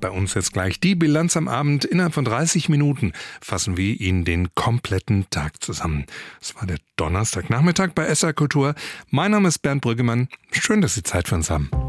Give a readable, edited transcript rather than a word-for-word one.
bei uns jetzt gleich die Bilanz am Abend. Innerhalb von 30 Minuten fassen wir Ihnen den kompletten Tag zusammen. Es war der Donnerstagnachmittag bei SR Kultur. Mein Name ist Bernd Brüggemann. Schön, dass Sie Zeit für uns haben.